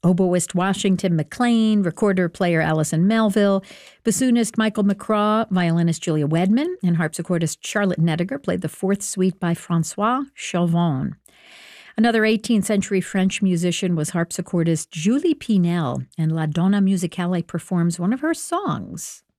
Oboist Washington McLean, recorder-player Allison Melville, bassoonist Michael McCraw, violinist Julia Wedman, and harpsichordist Charlotte Nediger played the fourth suite by Francois Chauvin. Another 18th century French musician was harpsichordist Julie Pinel, and La Donna Musicale performs one of her songs.